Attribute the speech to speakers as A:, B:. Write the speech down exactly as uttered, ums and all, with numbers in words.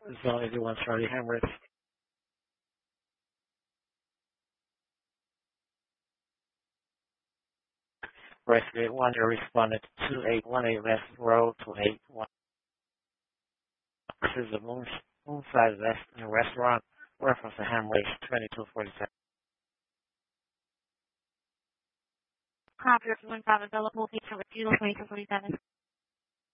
A: Zone eighty-one, Charlie Hamlet. Rescue eight one, you responded to two eight one eight West Road to eight one. This is the Moon, Moonside West Restaurant. Reference to Hamlet twenty-two forty-seven.
B: Copy, one five available, feature with you, twenty-two forty-seven.